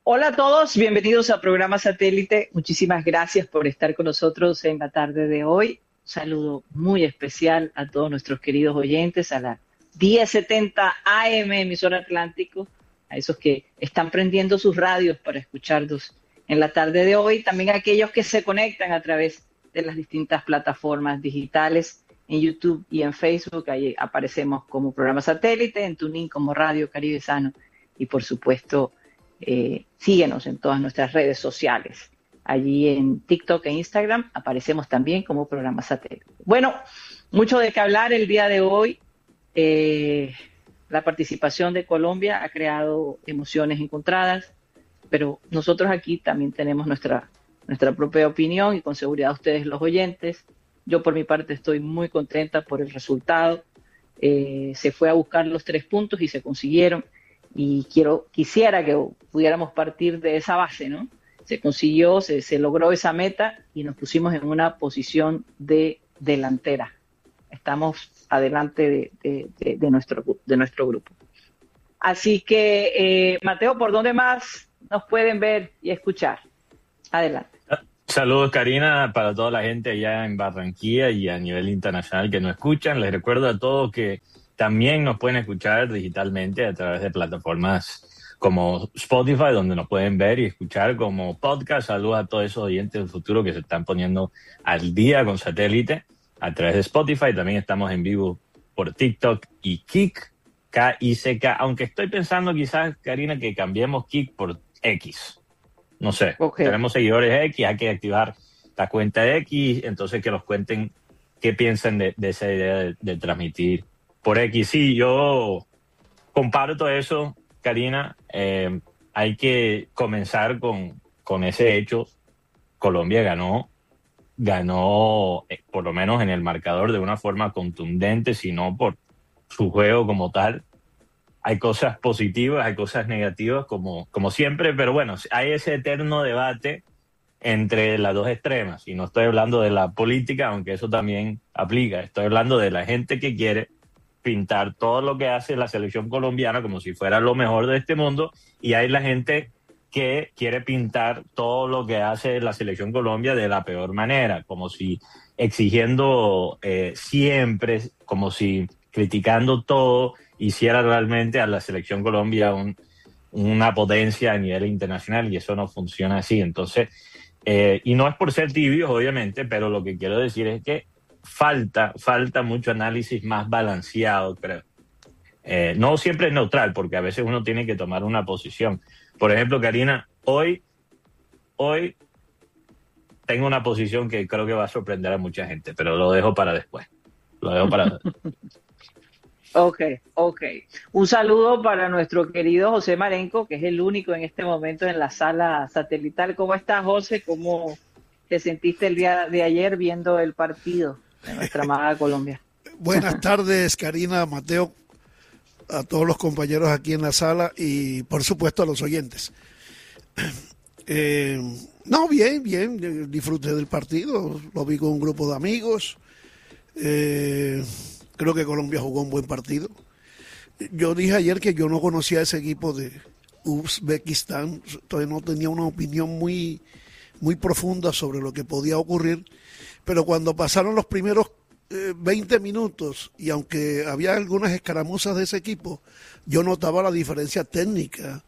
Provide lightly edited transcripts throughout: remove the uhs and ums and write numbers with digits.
Hola a todos, bienvenidos a Programa Satélite. Muchísimas gracias por estar con nosotros en la tarde de hoy. Un saludo muy especial a todos nuestros queridos oyentes, a la 1070 AM emisora Atlántico, a esos que están prendiendo sus radios para escucharnos en la tarde de hoy, también a aquellos que se conectan a través de las distintas plataformas digitales en YouTube y en Facebook. Ahí aparecemos como Programa Satélite, en TuneIn como Radio Caribe Sano y por supuesto síguenos en todas nuestras redes sociales. Allí en TikTok e Instagram aparecemos también como Programa Satélite. Bueno, mucho de qué hablar el día de hoy. La participación de Colombia ha creado emociones encontradas, pero nosotros aquí también tenemos nuestra propia opinión y con seguridad ustedes los oyentes. Yo por mi parte estoy muy contenta por el resultado. Se fue a buscar los 3 puntos y se consiguieron. Y quisiera que pudiéramos partir de esa base, ¿no? Se consiguió, se logró esa meta y nos pusimos en una posición de delantera. Estamos adelante de nuestro grupo. Así que, Mateo, ¿por dónde más nos pueden ver y escuchar? Adelante. Saludos, Karina, para toda la gente allá en Barranquilla y a nivel internacional que nos escuchan. Les recuerdo a todos que también nos pueden escuchar digitalmente a través de plataformas como Spotify, donde nos pueden ver y escuchar como podcast. Saludos a todos esos oyentes del futuro que se están poniendo al día con Satélite a través de Spotify. También estamos en vivo por TikTok y Kik, K-I-C-K. Aunque estoy pensando quizás, Karina, que cambiemos Kik por X. No sé, Okay. Tenemos seguidores X, hay que activar la cuenta de X, entonces que nos cuenten qué piensan de esa idea de transmitir por X. Sí, yo comparto eso, Karina. Hay que comenzar con ese hecho. Colombia ganó por lo menos en el marcador de una forma contundente, sino por su juego como tal. Hay cosas positivas, hay cosas negativas como siempre, pero bueno, hay ese eterno debate entre las dos extremas. Y no estoy hablando de la política, aunque eso también aplica. Estoy hablando de la gente que quiere pintar todo lo que hace la selección colombiana como si fuera lo mejor de este mundo, y hay la gente que quiere pintar todo lo que hace la selección Colombia de la peor manera, como si exigiendo siempre, como si criticando todo, hiciera realmente a la selección Colombia una potencia a nivel internacional, y eso no funciona así. Entonces, y no es por ser tibios, obviamente, pero lo que quiero decir es que falta mucho análisis más balanceado, creo. No siempre es neutral, porque a veces uno tiene que tomar una posición. Por ejemplo, Karina, hoy tengo una posición que creo que va a sorprender a mucha gente, pero lo dejo para después. Ok. Un saludo para nuestro querido José Marenco, que es el único en este momento en la sala satelital. ¿Cómo estás, José? ¿Cómo te sentiste el día de ayer viendo el partido de nuestra amada Colombia? Buenas tardes, Karina, Mateo, a todos los compañeros aquí en la sala y, por supuesto, a los oyentes. No, bien, disfruté del partido, lo vi con un grupo de amigos. Creo que Colombia jugó un buen partido. Yo dije ayer que yo no conocía ese equipo de Uzbekistán, todavía no tenía una opinión muy profunda sobre lo que podía ocurrir, pero cuando pasaron los primeros 20 minutos, y aunque había algunas escaramuzas de ese equipo, yo notaba la diferencia técnica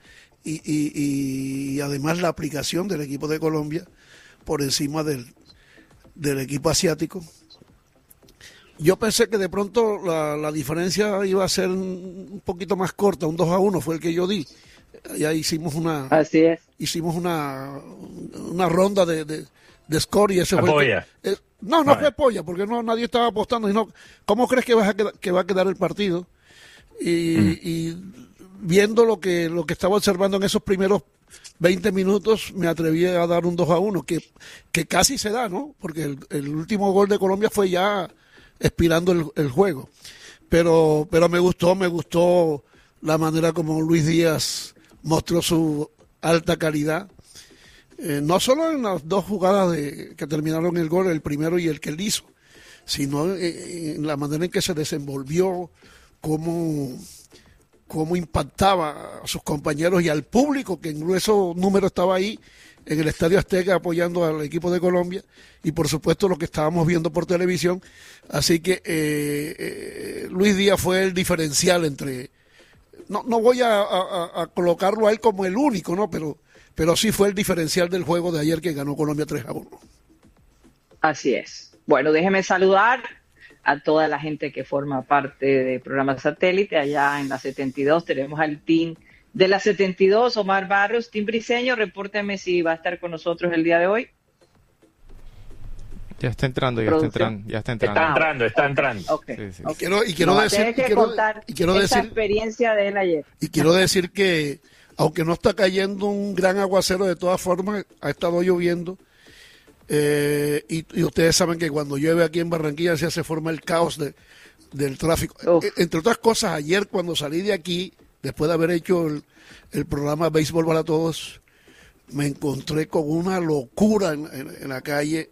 y además la aplicación del equipo de Colombia por encima del equipo asiático. Yo pensé que de pronto la diferencia iba a ser un poquito más corta, un 2-1 fue el que yo di. Ya hicimos una ronda de score y ese fue no fue polla, porque nadie estaba apostando. Sino, ¿cómo crees que va a quedar el partido? Y viendo lo que estaba observando en esos primeros 20 minutos, me atreví a dar un 2-1, que casi se da, ¿no? Porque el último gol de Colombia fue ya expirando el juego. Pero me gustó la manera como Luis Díaz mostró su alta calidad. No solo en las dos jugadas que terminaron el gol, el primero y el que él hizo, sino en la manera en que se desenvolvió, cómo cómo impactaba a sus compañeros y al público, que en grueso número estaba ahí en el Estadio Azteca apoyando al equipo de Colombia, y por supuesto lo que estábamos viendo por televisión. Así que Luis Díaz fue el diferencial entre... No voy a colocarlo a él como el único, ¿no? Pero sí fue el diferencial del juego de ayer que ganó Colombia 3-1. Así es. Bueno, déjeme saludar a toda la gente que forma parte del programa Satélite. Allá en la 72 tenemos al team de la 72, Omar Barros. Team Briseño, repórteme si va a estar con nosotros el día de hoy. Ya está entrando. Está entrando. Okay. Sí. Okay. Quiero decir esa experiencia de él ayer. Y quiero decir que, aunque no está cayendo un gran aguacero, de todas formas ha estado lloviendo. Y ustedes saben que cuando llueve aquí en Barranquilla se forma el caos del tráfico. Entre otras cosas, ayer cuando salí de aquí, después de haber hecho el programa Béisbol para Todos, me encontré con una locura en la calle.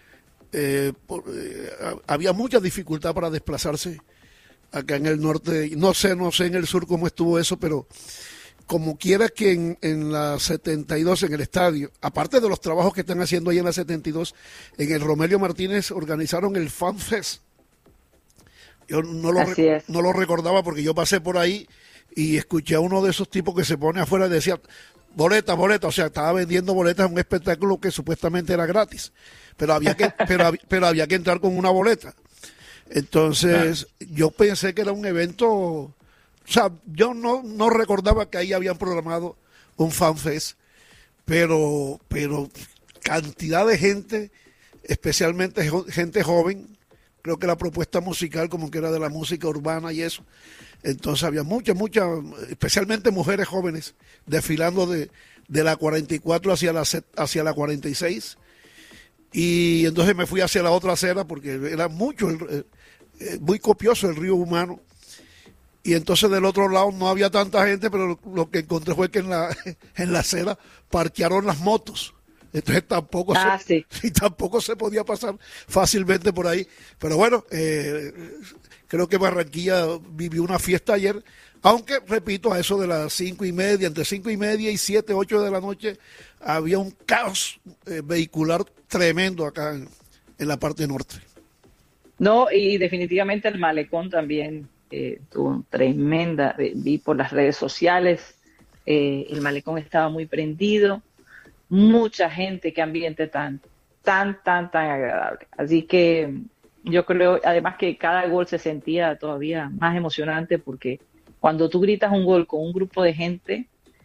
Había mucha dificultad para desplazarse acá en el norte. No sé en el sur cómo estuvo eso, pero como quiera que en la 72, en el estadio, aparte de los trabajos que están haciendo ahí en la 72, en el Romelio Martínez organizaron el Fan Fest. Yo no lo recordaba porque yo pasé por ahí y escuché a uno de esos tipos que se pone afuera y decía boleta, o sea, estaba vendiendo boletas a un espectáculo que supuestamente era gratis, pero había que entrar con una boleta. Entonces, yo pensé que era un evento, o sea, yo no recordaba que ahí habían programado un Fan Fest, pero cantidad de gente, especialmente gente joven. Creo que la propuesta musical como que era de la música urbana y eso. Entonces había muchas, especialmente mujeres jóvenes, desfilando de la 44 hacia la 46. Y entonces me fui hacia la otra acera porque era muy copioso el río Humano. Y entonces del otro lado no había tanta gente, pero lo que encontré fue que en la acera parquearon las motos. Entonces tampoco se podía pasar fácilmente por ahí. Pero bueno, creo que Barranquilla vivió una fiesta ayer, aunque, repito, a eso de las 5:30, entre 5:30 y 7, 8 de la noche, había un caos vehicular tremendo acá en la parte norte. No, y definitivamente el malecón también tuvo tremenda, vi por las redes sociales, el malecón estaba muy prendido. Mucha gente, qué ambiente tan agradable. Así que yo creo, además que cada gol se sentía todavía más emocionante porque cuando tú gritas un gol con un grupo de gente,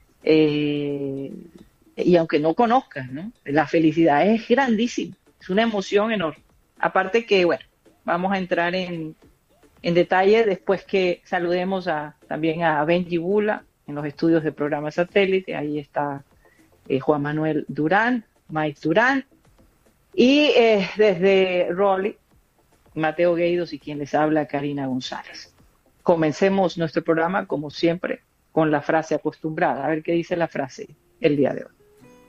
y aunque no conozcas, ¿no? La felicidad es grandísima, es una emoción enorme. Aparte que, bueno, vamos a entrar en detalle después que saludemos también a Benji Bula en los estudios de programa Satélite. Ahí está Juan Manuel Durán, Mike Durán, y desde Raleigh, Mateo Gueidos y quien les habla, Karina González. Comencemos nuestro programa, como siempre, con la frase acostumbrada. A ver qué dice la frase el día de hoy.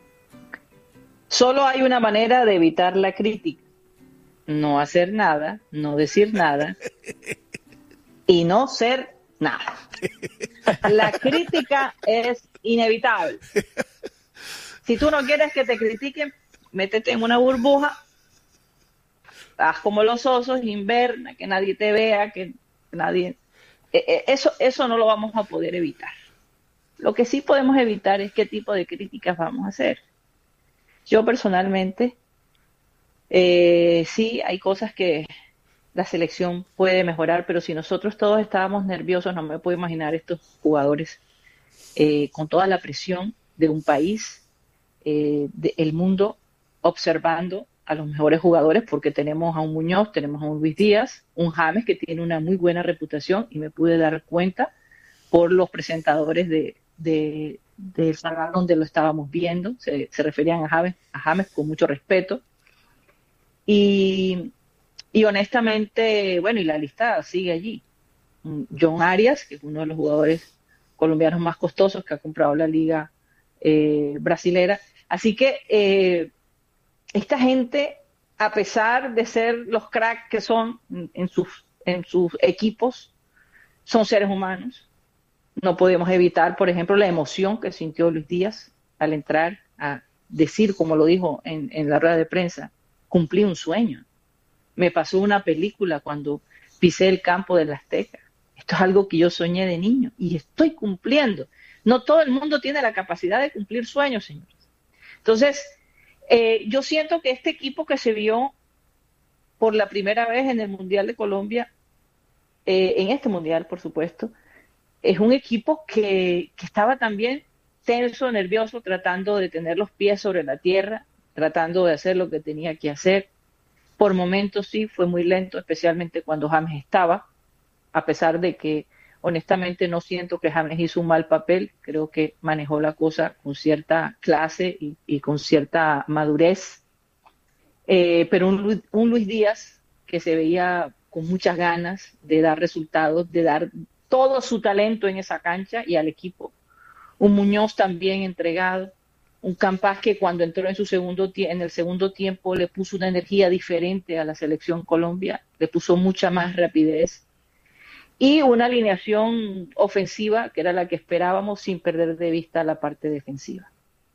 Solo hay una manera de evitar la crítica: no hacer nada, no decir nada y no ser nada. La crítica es inevitable. Si tú no quieres que te critiquen, métete en una burbuja, haz como los osos, inverna, que nadie te vea, que nadie... Eso no lo vamos a poder evitar. Lo que sí podemos evitar es qué tipo de críticas vamos a hacer. Yo personalmente, sí, hay cosas que la selección puede mejorar, pero si nosotros todos estábamos nerviosos, no me puedo imaginar estos jugadores con toda la presión de un país, del mundo, observando a los mejores jugadores, porque tenemos a un Muñoz, tenemos a un Luis Díaz, un James que tiene una muy buena reputación, y me pude dar cuenta por los presentadores del canal donde lo estábamos viendo, se referían a James con mucho respeto, y honestamente, bueno, y la lista sigue allí. John Arias, que es uno de los jugadores colombianos más costosos que ha comprado la liga brasilera. Así que esta gente, a pesar de ser los cracks que son en sus equipos, son seres humanos No podemos evitar, por ejemplo, la emoción que sintió Luis Díaz al entrar a decir, como lo dijo en la rueda de prensa, cumplí un sueño. Me pasó una película cuando pisé el campo del Azteca. Esto es algo que yo soñé de niño y estoy cumpliendo. No todo el mundo tiene la capacidad de cumplir sueños, señores. Entonces, yo siento que este equipo que se vio por la primera vez en el Mundial de Colombia, en este Mundial, por supuesto, es un equipo que estaba también tenso, nervioso, tratando de tener los pies sobre la tierra, tratando de hacer lo que tenía que hacer. Por momentos sí, fue muy lento, especialmente cuando James estaba, a pesar de que honestamente no siento que James hizo un mal papel, creo que manejó la cosa con cierta clase y con cierta madurez. Pero un Luis Díaz que se veía con muchas ganas de dar resultados, de dar todo su talento en esa cancha y al equipo. Un Muñoz también entregado, un Campas que cuando entró en el segundo tiempo le puso una energía diferente a la selección Colombia, le puso mucha más rapidez y una alineación ofensiva que era la que esperábamos sin perder de vista la parte defensiva.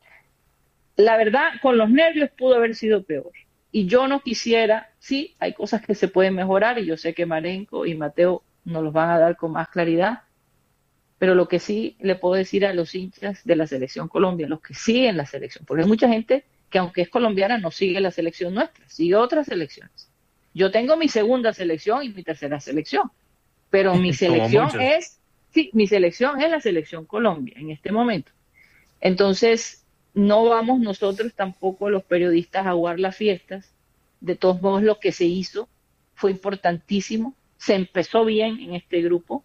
La verdad, con los nervios pudo haber sido peor. Y yo no quisiera, sí, hay cosas que se pueden mejorar y yo sé que Marenco y Mateo nos los van a dar con más claridad, pero lo que sí le puedo decir a los hinchas de la selección Colombia, los que siguen la selección, porque hay mucha gente que aunque es colombiana no sigue la selección nuestra, sigue otras selecciones. Yo tengo mi segunda selección y mi tercera selección, pero mi selección mi selección es la selección Colombia en este momento. Entonces, no vamos nosotros tampoco los periodistas a aguar las fiestas. De todos modos, lo que se hizo fue importantísimo. Se empezó bien en este grupo.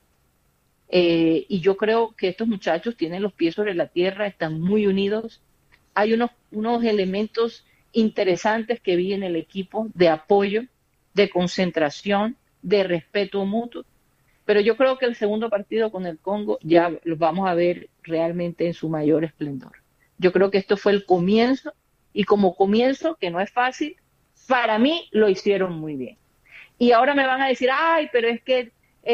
Y yo creo que estos muchachos tienen los pies sobre la tierra, están muy unidos. Hay unos elementos interesantes que vi en el equipo de apoyo, de concentración, de respeto mutuo. Pero yo creo que el segundo partido con el Congo ya los vamos a ver realmente en su mayor esplendor. Yo creo que esto fue el comienzo, y como comienzo, que no es fácil, para mí lo hicieron muy bien. Y ahora me van a decir, ay, pero es que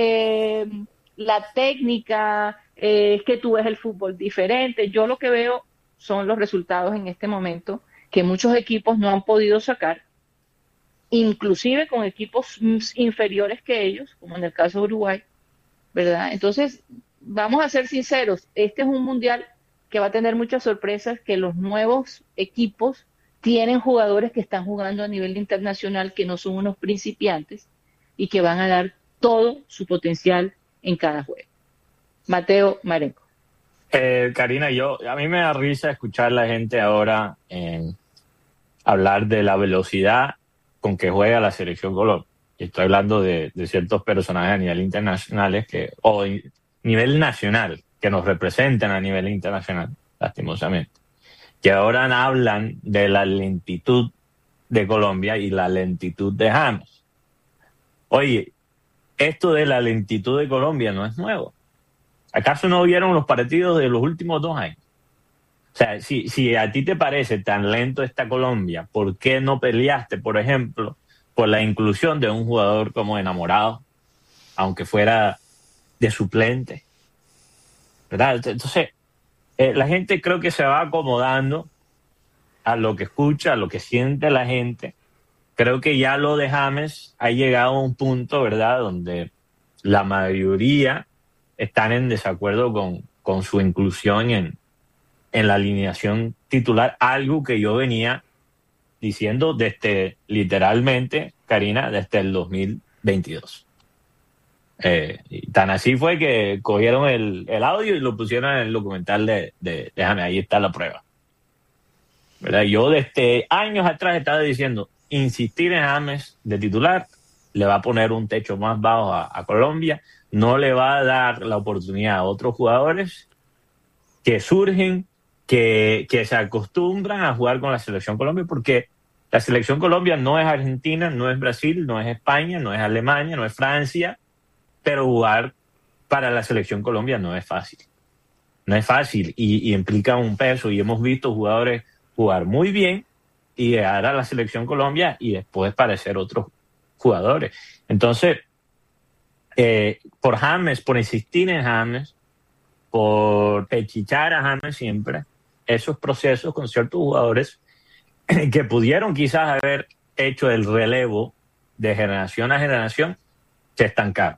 la técnica, es que tú ves el fútbol diferente. Yo lo que veo son los resultados en este momento que muchos equipos no han podido sacar, inclusive con equipos inferiores que ellos, como en el caso de Uruguay, ¿verdad? Entonces, vamos a ser sinceros, este es un mundial que va a tener muchas sorpresas, que los nuevos equipos tienen jugadores que están jugando a nivel internacional, que no son unos principiantes y que van a dar todo su potencial en cada juego. Mateo, Marenco. Karina, a mí me da risa escuchar a la gente ahora hablar de la velocidad con que juega la selección Colombia. Estoy hablando de ciertos personajes a nivel internacional o nivel nacional, que nos representan a nivel internacional, lastimosamente, que ahora hablan de la lentitud de Colombia y la lentitud de James. Oye, esto de la lentitud de Colombia no es nuevo. ¿Acaso no vieron los partidos de los últimos 2 años? O sea, si a ti te parece tan lento esta Colombia, ¿por qué no peleaste, por ejemplo, por la inclusión de un jugador como Enamorado, aunque fuera de suplente? ¿Verdad? Entonces, la gente creo que se va acomodando a lo que escucha, a lo que siente la gente. Creo que ya lo de James ha llegado a un punto, ¿verdad?, donde la mayoría están en desacuerdo con su inclusión en la alineación titular, algo que yo venía diciendo literalmente, Karina, desde el 2022. Y tan así fue que cogieron el audio y lo pusieron en el documental de James. Ahí está la prueba, ¿verdad? Yo desde años atrás estaba diciendo, insistir en James de titular le va a poner un techo más bajo a Colombia, no le va a dar la oportunidad a otros jugadores que surgen, que se acostumbran a jugar con la selección Colombia, porque la selección Colombia no es Argentina, no es Brasil, no es España, no es Alemania, no es Francia, pero jugar para la selección Colombia no es fácil. No es fácil y implica un peso, y hemos visto jugadores jugar muy bien y llegar a la selección Colombia y después parecer otros jugadores. Entonces, por James, por insistir en James, por pechichar a James siempre, esos procesos con ciertos jugadores que pudieron quizás haber hecho el relevo de generación a generación, se estancaron,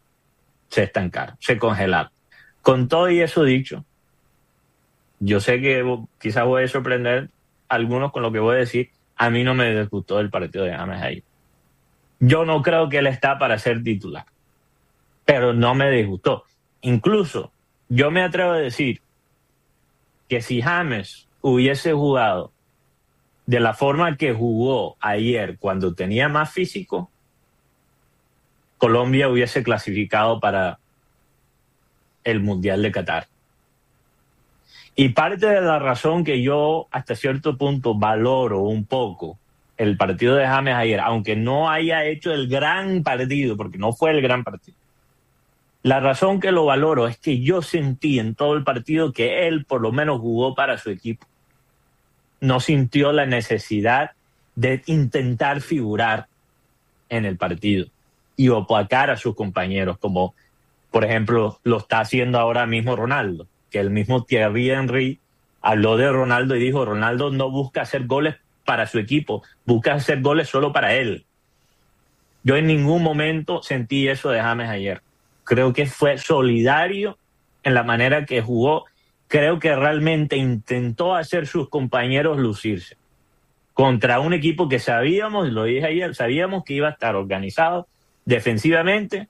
se congelaron. Con todo y eso dicho, yo sé que quizás voy a sorprender a algunos con lo que voy a decir. A mí no me disgustó el partido de James ahí. Yo no creo que él está para ser titular, pero no me disgustó. Incluso yo me atrevo a decir que si James hubiese jugado de la forma que jugó ayer cuando tenía más físico, Colombia hubiese clasificado para el Mundial de Qatar. Y parte de la razón que yo hasta cierto punto valoro un poco el partido de James ayer, aunque no haya hecho el gran partido, porque no fue el gran partido, la razón que lo valoro es que yo sentí en todo el partido que él por lo menos jugó para su equipo. No sintió la necesidad de intentar figurar en el partido y opacar a sus compañeros, como por ejemplo lo está haciendo ahora mismo Ronaldo, que el mismo Thierry Henry habló de Ronaldo y dijo, Ronaldo no busca hacer goles para su equipo, busca hacer goles solo para él. Yo en ningún momento sentí eso de James ayer. Creo que fue solidario en la manera que jugó. Creo que realmente intentó hacer sus compañeros lucirse contra un equipo que sabíamos, lo dije ayer, sabíamos que iba a estar organizado defensivamente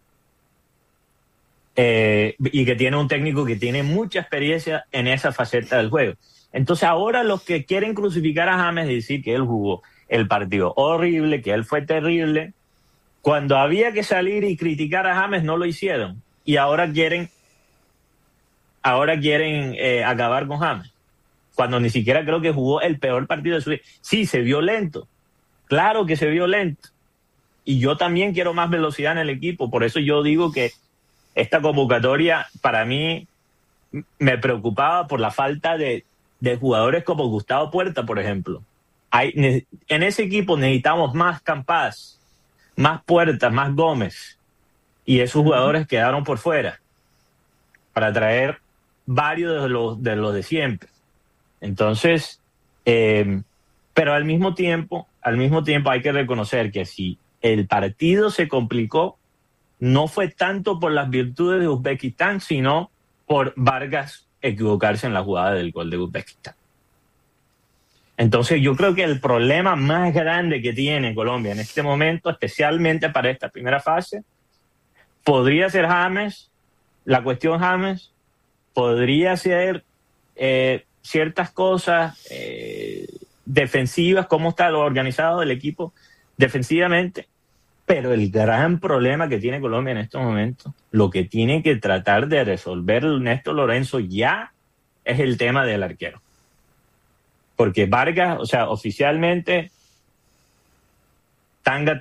y que tiene un técnico que tiene mucha experiencia en esa faceta del juego. Entonces ahora los que quieren crucificar a James y decir que él jugó el partido horrible, que él fue terrible, cuando había que salir y criticar a James no lo hicieron y ahora quieren acabar con James, cuando ni siquiera creo que jugó el peor partido de su vida. Sí, se vio lento, claro que se vio lento, y yo también quiero más velocidad en el equipo, por eso yo digo que esta convocatoria para mí me preocupaba por la falta de jugadores como Gustavo Puerta, por ejemplo. En ese equipo necesitamos más Campas, más Puerta, más Gómez, y esos jugadores quedaron por fuera para traer varios de los de siempre. Entonces, pero al mismo tiempo hay que reconocer que si el partido se complicó, no fue tanto por las virtudes de Uzbekistán, sino por Vargas equivocarse en la jugada del gol de Uzbekistán. Entonces yo creo que el problema más grande que tiene Colombia en este momento, especialmente para esta primera fase, podría ser James, la cuestión James, podría ser ciertas cosas defensivas, cómo está lo organizado el equipo defensivamente, pero el gran problema que tiene Colombia en estos momentos, lo que tiene que tratar de resolver Néstor Lorenzo ya es el tema del arquero. Porque Vargas, o sea, oficialmente, tanga,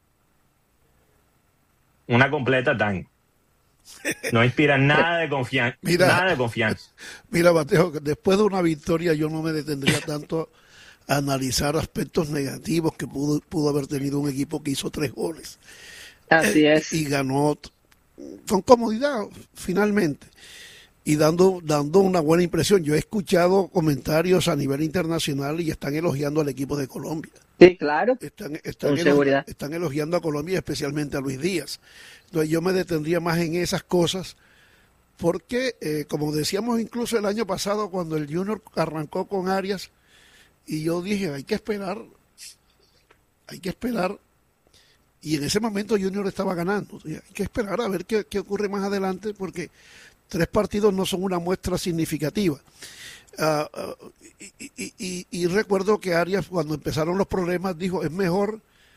una completa tanga. No inspira nada de confianza. Nada de confianza. Mira, Mateo, después de una victoria yo no me detendría tanto a analizar aspectos negativos que pudo haber tenido un equipo que hizo 3 goles. Así es. Y ganó con comodidad, finalmente. Y dando una buena impresión. Yo he escuchado comentarios a nivel internacional y están elogiando al equipo de Colombia. Sí, claro. Están elogiando a Colombia, especialmente a Luis Díaz. Entonces yo me detendría más en esas cosas porque, como decíamos incluso el año pasado cuando el Junior arrancó con Arias, y yo dije, hay que esperar, y en ese momento Junior estaba ganando. Hay que esperar a ver qué ocurre más adelante porque 3 partidos no son una muestra significativa. Y recuerdo que Arias, cuando empezaron los problemas, dijo, es mejor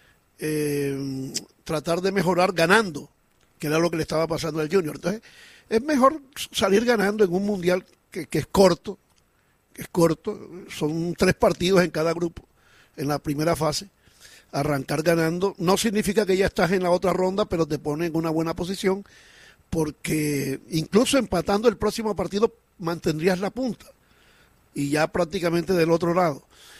tratar de mejorar ganando, que era lo que le estaba pasando al Junior. Entonces, es mejor salir ganando en un mundial que es corto, son 3 partidos en cada grupo, en la primera fase. Arrancar ganando no significa que ya estás en la otra ronda, pero te pone en una buena posición, porque incluso empatando el próximo partido mantendrías la punta y ya prácticamente del otro lado.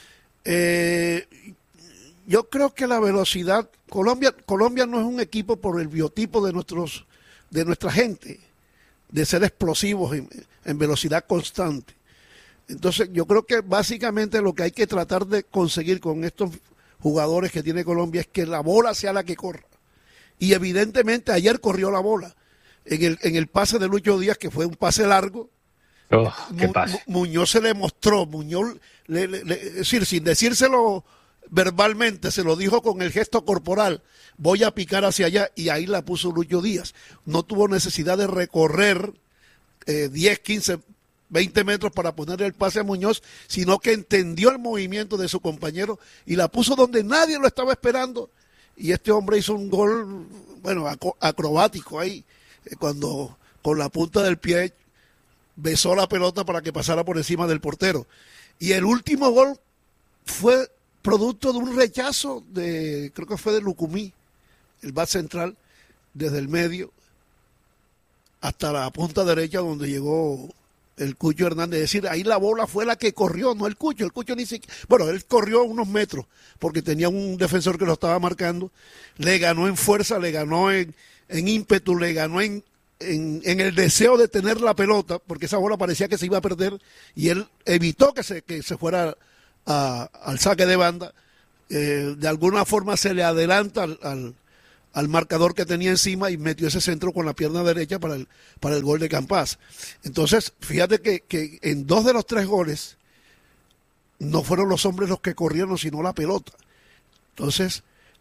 Yo creo que la velocidad, Colombia no es un equipo por el biotipo de nuestra gente. de ser explosivos en velocidad constante. Entonces yo creo que básicamente lo que hay que tratar de conseguir con estos jugadores que tiene Colombia es que la bola sea la que corra. Y evidentemente ayer corrió la bola en el pase de Lucho Díaz, que fue un pase largo. ¿Qué pase? Muñoz se le mostró, Muñoz, es decir, sin decírselo verbalmente, se lo dijo con el gesto corporal, voy a picar hacia allá, y ahí la puso Lucho Díaz. No tuvo necesidad de recorrer 10, 15, 20 metros para poner el pase a Muñoz, sino que entendió el movimiento de su compañero y la puso donde nadie lo estaba esperando, y este hombre hizo un gol, bueno, acrobático ahí, cuando con la punta del pie besó la pelota para que pasara por encima del portero. Y el último gol fue producto de un rechazo creo que fue de Lucumí, el back central, desde el medio hasta la punta derecha donde llegó el Cucho Hernández. Es decir, ahí la bola fue la que corrió, no el Cucho ni siquiera, bueno, él corrió unos metros porque tenía un defensor que lo estaba marcando, le ganó en fuerza, le ganó en ímpetu, le ganó en el deseo de tener la pelota, porque esa bola parecía que se iba a perder, y él evitó que se fuera al saque de banda. De alguna forma se le adelanta al marcador que tenía encima y metió ese centro con la pierna derecha para el gol de Campás. Entonces, fíjate que en 2 de los 3 goles no fueron los hombres los que corrieron, sino la pelota. Entonces,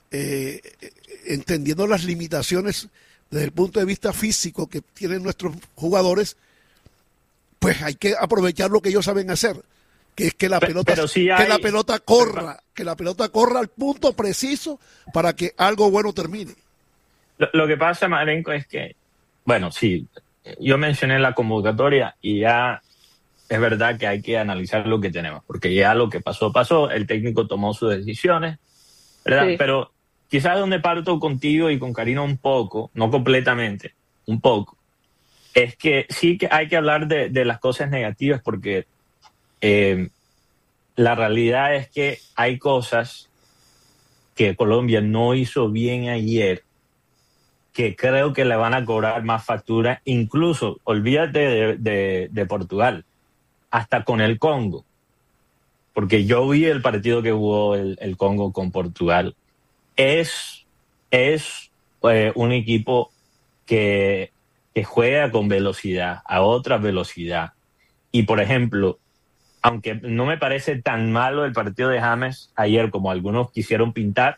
entendiendo las limitaciones desde el punto de vista físico que tienen nuestros jugadores, pues hay que aprovechar lo que ellos saben hacer, que es que la pelota, la pelota corra al punto preciso para que algo bueno termine. Lo que pasa, Marenco, es que, bueno, sí, yo mencioné la convocatoria y ya es verdad que hay que analizar lo que tenemos, porque ya lo que pasó, el técnico tomó sus decisiones, ¿verdad? Sí. Pero quizás donde parto contigo y con Karina un poco, no completamente, un poco, es que sí que hay que hablar de las cosas negativas, porque la realidad es que hay cosas que Colombia no hizo bien ayer, que creo que le van a cobrar más factura, incluso, olvídate de Portugal, hasta con el Congo, porque yo vi el partido que jugó el Congo con Portugal. Es un equipo que juega con velocidad, a otra velocidad. Y, por ejemplo, aunque no me parece tan malo el partido de James ayer como algunos quisieron pintar,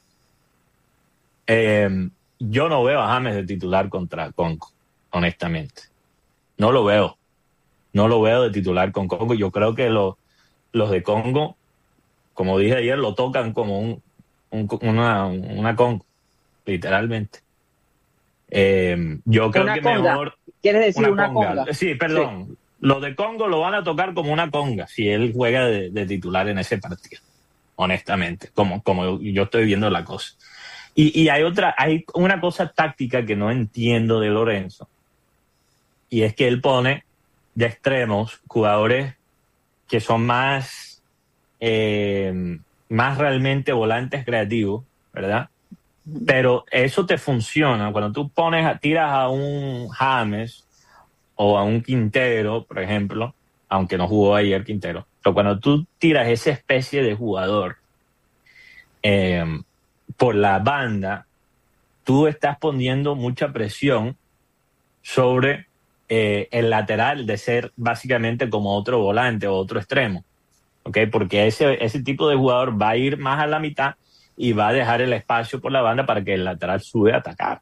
yo no veo a James de titular contra Congo, honestamente. No lo veo de titular con Congo. Yo creo que los de Congo, como dije ayer, lo tocan como una Congo, literalmente. Yo creo una que conga. mejor... ¿Quieres decir una conga? Sí, perdón. Sí. Los de Congo lo van a tocar como una conga si él juega de titular en ese partido, honestamente, como yo estoy viendo la cosa. Y hay una cosa táctica que no entiendo de Lorenzo, y es que él pone de extremos jugadores que son más realmente volantes creativos, ¿verdad? Pero eso te funciona cuando tú tiras a un James o a un Quintero, por ejemplo, aunque no jugó ayer Quintero, pero cuando tú tiras esa especie de jugador por la banda, tú estás poniendo mucha presión sobre el lateral de ser básicamente como otro volante o otro extremo, ¿ok? Porque ese tipo de jugador va a ir más a la mitad y va a dejar el espacio por la banda para que el lateral sube a atacar.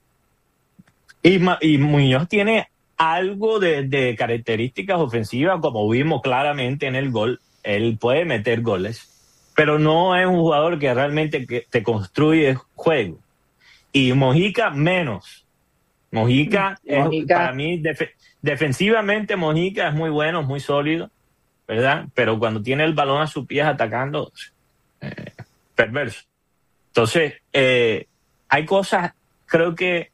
Y Muñoz tiene algo de características ofensivas, como vimos claramente en el gol. Él puede meter goles, pero no es un jugador que realmente te construye juego. Y Mojica menos. Mojica. Para mí, defensivamente Mojica es muy bueno, es muy sólido, ¿verdad? Pero cuando tiene el balón a sus pies atacando, perverso. Entonces, hay cosas, creo que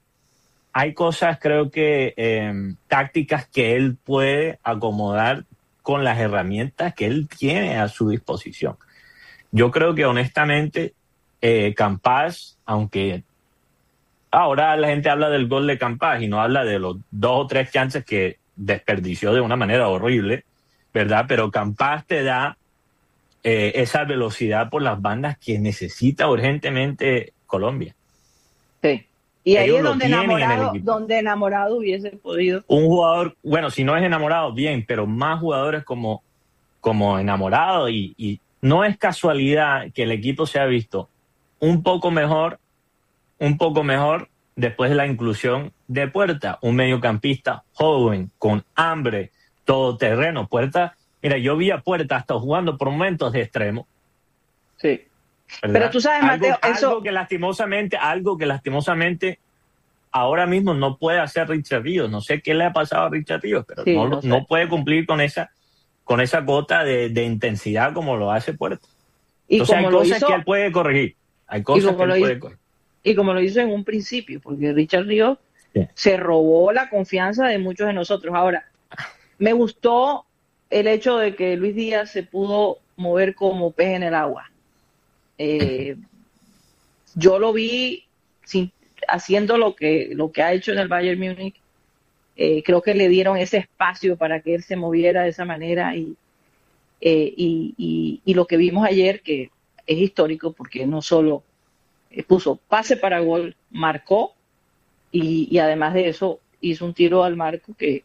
tácticas que él puede acomodar con las herramientas que él tiene a su disposición. Yo creo que honestamente Campás, aunque Ahora la gente habla del gol de Campas y no habla de los 2 o 3 chances que desperdició de una manera horrible, ¿verdad? Pero Campas te da esa velocidad por las bandas que necesita urgentemente Colombia. Sí. Y ahí Ellos es lo donde tienen en el enamorado, equipo. donde enamorado hubiese podido. Un jugador, bueno, si no es enamorado, bien, pero más jugadores como enamorado y no es casualidad que el equipo se ha visto un poco mejor después de la inclusión de Puerta, un mediocampista joven, con hambre, todoterreno. Puerta, mira, yo vi a Puerta hasta jugando por momentos de extremo. Sí. ¿Verdad? Pero tú sabes, Mateo, algo que lastimosamente ahora mismo no puede hacer Richard Ríos. No sé qué le ha pasado a Richard Ríos, pero sí, no puede cumplir con esa cuota de intensidad como lo hace Puerta. Entonces hay cosas que él puede corregir. Y como lo hizo en un principio, porque Richard Ríos se robó la confianza de muchos de nosotros. Ahora, me gustó el hecho de que Luis Díaz se pudo mover como pez en el agua. Yo lo vi haciendo lo que ha hecho en el Bayern Múnich. Creo que le dieron ese espacio para que él se moviera de esa manera y lo que vimos ayer, que es histórico porque no solo puso pase para gol, marcó y además de eso hizo un tiro al marco que